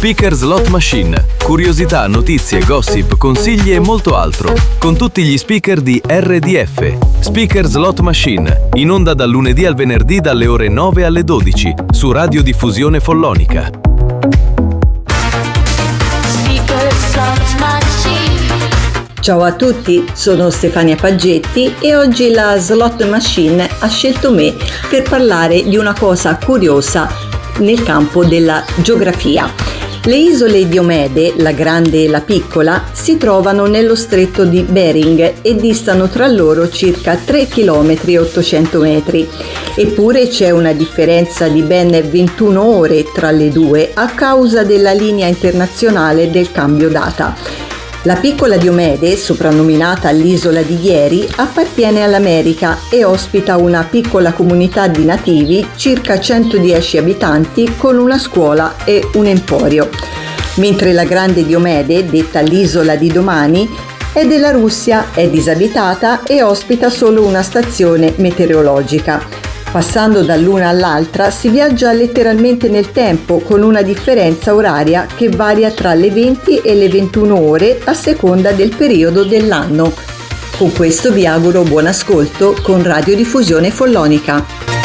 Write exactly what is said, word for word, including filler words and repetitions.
Speaker Slot Machine. Curiosità, notizie, gossip, consigli e molto altro. Con tutti gli speaker di R D F. Speaker Slot Machine. In onda dal lunedì al venerdì dalle ore nove alle dodici. Su Radiodiffusione Follonica. Ciao a tutti, sono Stefania Paggetti e oggi la Slot Machine ha scelto me per parlare di una cosa curiosa nel campo della geografia. Le isole Diomede, la grande e la piccola, si trovano nello stretto di Bering e distano tra loro circa tre chilometri e ottocento metri. Eppure c'è una differenza di ben ventuno ore tra le due a causa della linea internazionale del cambio data. La piccola Diomede, soprannominata l'isola di ieri, appartiene all'America e ospita una piccola comunità di nativi, circa centodieci abitanti, con una scuola e un emporio. Mentre la grande Diomede, detta l'isola di domani, è della Russia, è disabitata e ospita solo una stazione meteorologica. Passando dall'una all'altra si viaggia letteralmente nel tempo con una differenza oraria che varia tra le venti e le ventuno ore a seconda del periodo dell'anno. Con questo vi auguro buon ascolto con Radiodiffusione Follonica.